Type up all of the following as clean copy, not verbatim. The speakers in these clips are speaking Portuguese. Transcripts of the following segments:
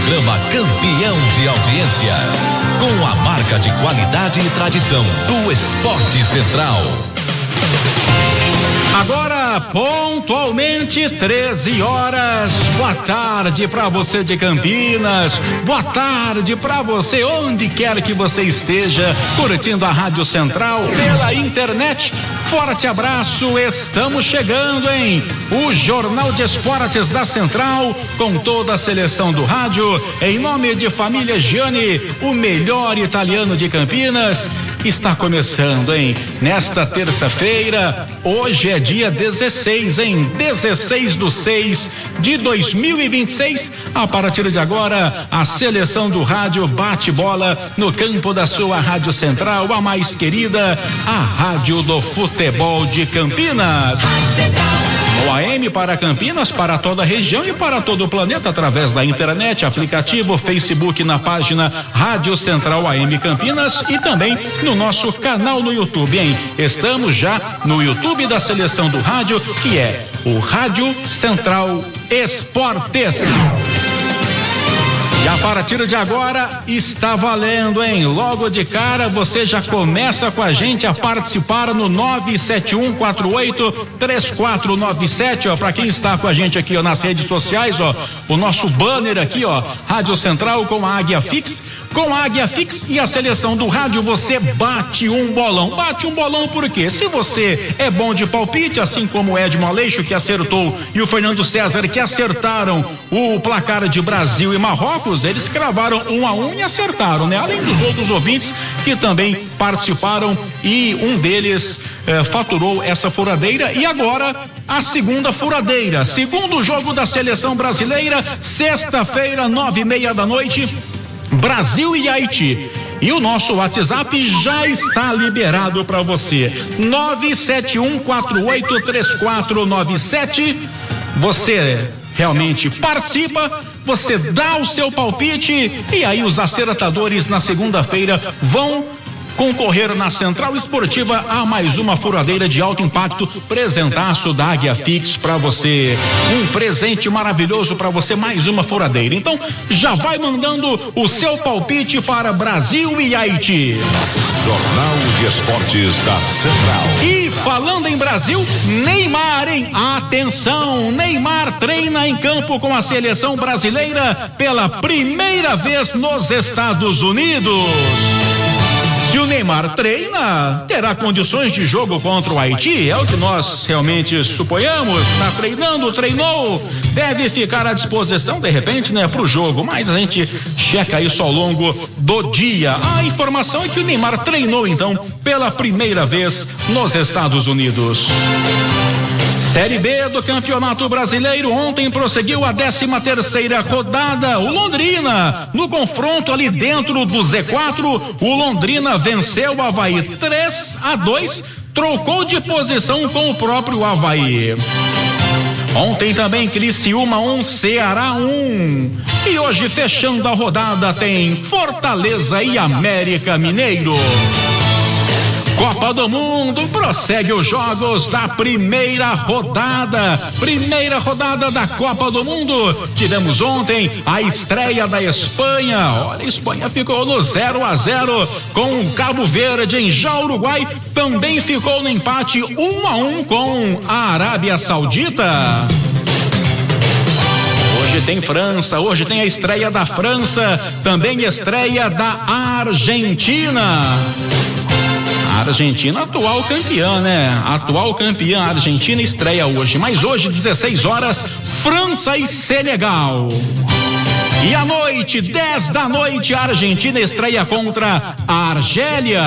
programa campeão de audiência, com a marca de qualidade e tradição do Esporte Central. Agora, pontualmente, 13 horas. Boa tarde para você de Campinas. Boa tarde para você onde quer que você esteja, curtindo a Rádio Central pela internet. Forte abraço, estamos chegando, hein? O Jornal de Esportes da Central, com toda a seleção do rádio, em nome de Família Gianni, o melhor italiano de Campinas, está começando, hein? Nesta terça-feira, hoje é dia 16, hein? 16/6/2026. A partir de agora, a seleção do rádio bate bola no campo da sua Rádio Central, a mais querida, a Rádio do Futebol de Campinas. O AM para Campinas, para toda a região e para todo o planeta, através da internet, aplicativo, Facebook, na página Rádio Central AM Campinas e também no nosso canal no YouTube, hein? Estamos já no YouTube da seleção do rádio, que é o Rádio Central Esportes. E a partir de agora está valendo, hein? Logo de cara você já começa com a gente a participar no 971483497, ó, para quem está com a gente aqui, ó, nas redes sociais, ó, o nosso banner aqui, ó, Rádio Central com a Águia Fix. Com a Águia Fix e a seleção do rádio, você bate um bolão. Bate um bolão por quê? Se você é bom de palpite, assim como o Edmo Aleixo, que acertou, e o Fernando César, que acertaram o placar de Brasil e Marrocos, eles cravaram 1-1 e acertaram, né? Além dos outros ouvintes que também participaram, e um deles faturou essa furadeira. E agora a segunda furadeira, segundo jogo da seleção brasileira, sexta-feira, 9:30 da noite, Brasil e Haiti. E o nosso WhatsApp já está liberado para você, 971483497. Você realmente participa, você dá o seu palpite e aí os acertadores na segunda-feira vão concorrer na Central Esportiva a mais uma furadeira de alto impacto, presentaço da Águia Fix para você, um presente maravilhoso para você, mais uma furadeira. Então já vai mandando o seu palpite para Brasil e Haiti. Jornal de Esportes da Central. E falando em Brasil, Neymar, hein? Atenção, Neymar treina em campo com a seleção brasileira pela primeira vez nos Estados Unidos. Se o Neymar treina, terá condições de jogo contra o Haiti, é o que nós realmente suponhamos. Está treinando, treinou, deve ficar à disposição de repente, né, para o jogo, mas a gente checa isso ao longo do dia. A informação é que o Neymar treinou então pela primeira vez nos Estados Unidos. Série B do Campeonato Brasileiro, ontem prosseguiu a 13ª rodada. O Londrina, no confronto ali dentro do Z4, o Londrina venceu o Avaí 3-2, trocou de posição com o próprio Avaí. Ontem também Criciúma 1, Ceará 1. E hoje, fechando a rodada, tem Fortaleza e América Mineiro. Copa do Mundo, prossegue os jogos da primeira rodada da Copa do Mundo. Tivemos ontem a estreia da Espanha. Olha, a Espanha ficou no 0-0 com o Cabo Verde. Em já o Uruguai também ficou no empate 1-1 com a Arábia Saudita. Hoje tem França, hoje tem a estreia da França, também estreia da Argentina. A Argentina, atual campeã, né? Atual campeã, a Argentina estreia hoje. Mas hoje, 16 horas, França e Senegal. E à noite, 10 da noite, a Argentina estreia contra a Argélia.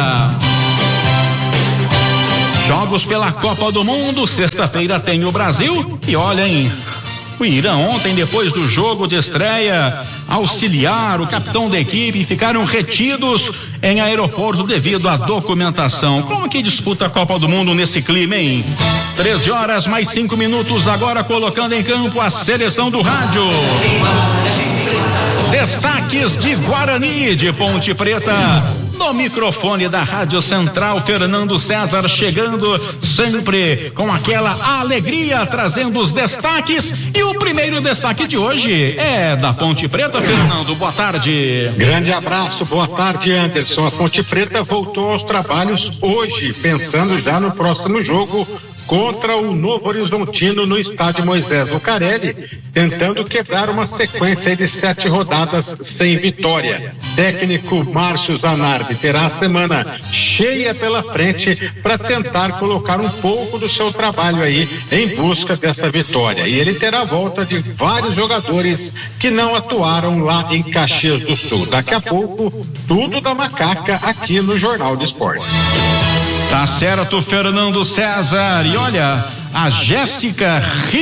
Jogos pela Copa do Mundo, sexta-feira tem o Brasil. E olhem, o Irã ontem, depois do jogo de estreia, auxiliar, o capitão da equipe, ficaram retidos em aeroporto devido à documentação. Como que disputa a Copa do Mundo nesse clima, hein? 13 horas mais 5 minutos, agora colocando em campo a seleção do rádio. Destaques de Guarani de Ponte Preta. No microfone da Rádio Central, Fernando César chegando sempre com aquela alegria, trazendo os destaques. E o primeiro destaque de hoje é da Ponte Preta. Fernando, boa tarde. Grande abraço, boa tarde, Anderson. A Ponte Preta voltou aos trabalhos hoje, pensando já no próximo jogo contra o Novo Horizontino no estádio Moisés Lucarelli, tentando quebrar uma sequência de 7 rodadas sem vitória. Técnico Márcio Zanardi terá a semana cheia pela frente para tentar colocar um pouco do seu trabalho aí em busca dessa vitória. E ele terá a volta de vários jogadores que não atuaram lá em Caxias do Sul. Daqui a pouco, tudo da macaca aqui no Jornal de Esportes. Tá certo, Fernando César. E olha, a Jéssica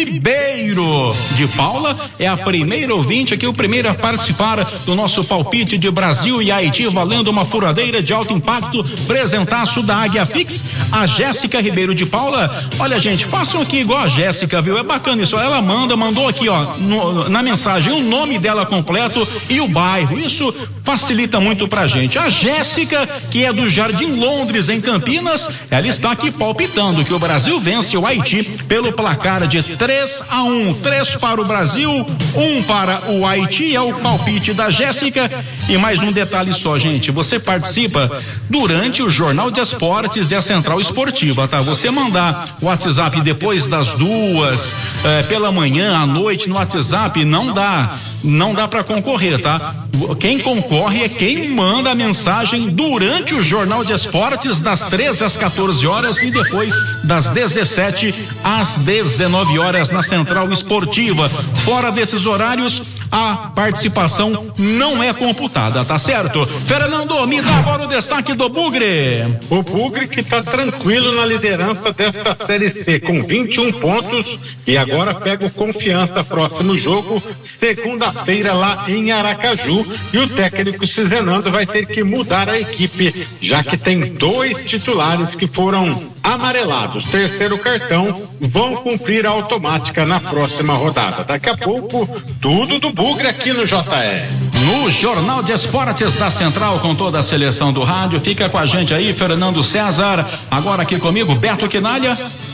Ribeiro de Paula é a primeira ouvinte aqui, o primeiro a participar do nosso palpite de Brasil e Haiti, valendo uma furadeira de alto impacto, presentaço da Águia Fix. A Jéssica Ribeiro de Paula, olha, gente, façam aqui igual a Jéssica, viu? É bacana isso. Ela mandou aqui, ó, na mensagem o nome dela completo e o bairro. Isso facilita muito pra gente. A Jéssica, que é do Jardim Londres, em Campinas, ela está aqui palpitando que o Brasil vence o Haiti pelo placar de 3-1, 3 para o Brasil, 1 para o Haiti, é o palpite da Jéssica. E mais um detalhe só, gente, você participa durante o Jornal de Esportes e a Central Esportiva, tá? Você mandar o WhatsApp depois das 2, pela manhã, à noite no WhatsApp, não dá para concorrer, tá? Quem concorre é quem manda a mensagem durante o Jornal de Esportes das 13 às 14 horas e depois das 17 às 19 horas na Central Esportiva. Fora desses horários, a participação não é computada, tá certo? Fernando, me dá agora o destaque do Bugre. O Bugre que tá tranquilo na liderança desta Série C com 21 pontos e agora pega o Confiança próximo jogo, segunda-feira lá em Aracaju, e o técnico Cizenando vai ter que mudar a equipe, já que tem 2 titulares que foram amarelados. Terceiro cartão, vão cumprir a automática na próxima rodada. Daqui a pouco, tudo do Bugre aqui no JR. No Jornal de Esportes da Central, com toda a seleção do rádio. Fica com a gente aí, Fernando César. Agora aqui comigo, Beto Quinalha.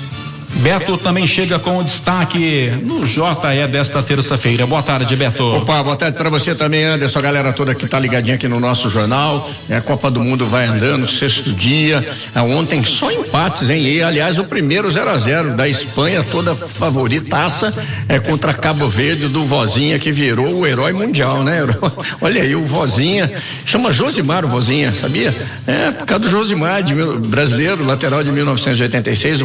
Beto também chega com o destaque no JE desta terça-feira. Boa tarde, Beto. Opa, boa tarde para você também, Anderson. A galera toda que tá ligadinha aqui no nosso jornal. A Copa do Mundo vai andando, 6º dia. Ontem só empates, hein? E, aliás, o primeiro 0-0 da Espanha, toda favoritaça, contra Cabo Verde, do Vozinha, que virou o herói mundial, né? Olha aí, o Vozinha, chama Josimar o Vozinha, sabia? Por causa do Josimar, brasileiro, lateral de 1986,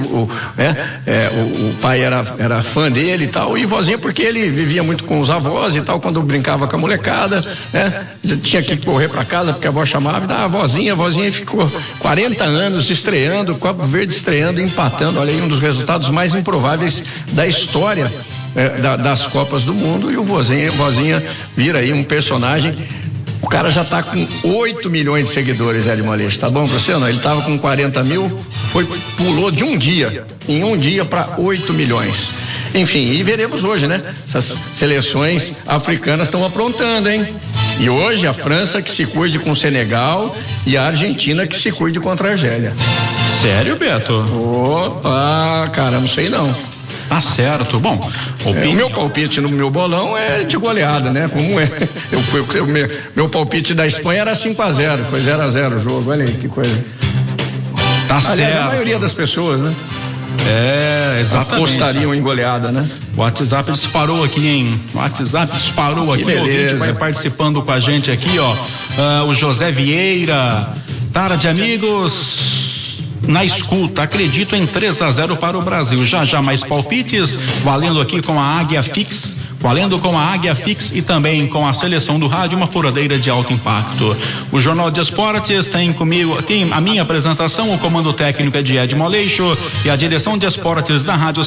o pai era fã dele e tal, e Vozinha porque ele vivia muito com os avós e tal, quando brincava com a molecada, né? Tinha que correr para casa porque a avó chamava e dava Vozinha ficou 40 anos estreando, Cabo Verde estreando, empatando. Olha aí, um dos resultados mais improváveis da história das Copas do Mundo, e o Vozinha vira aí um personagem. O cara já tá com 8 milhões de seguidores, Ed Malês, tá bom pra você? Não? Ele tava com 40 mil, pulou de em um dia para 8 milhões. Enfim, e veremos hoje, né? Essas seleções africanas estão aprontando, hein? E hoje a França que se cuide com o Senegal e a Argentina que se cuide contra a Argélia. Sério, Beto? Opa, cara, não sei não. Tá certo. Bom, o meu palpite no meu bolão é de goleada, né? Como é? Meu palpite da Espanha era 5-0, foi 0-0 o jogo. Olha aí que coisa. Tá certo. Aliás, a maioria das pessoas, né? Exatamente. Apostariam em goleada, né? O WhatsApp disparou aqui, hein? O WhatsApp disparou aqui. O ouvinte vai participando com a gente aqui, ó. O José Vieira. Tarde, amigos. Na escuta, acredito em 3-0 para o Brasil. Já mais palpites, valendo aqui com a Águia Fix, e também com a seleção do rádio, uma furadeira de alto impacto. O Jornal de Esportes tem comigo, tem a minha apresentação, o comando técnico é de Ed Maleixo e a direção de esportes da Rádio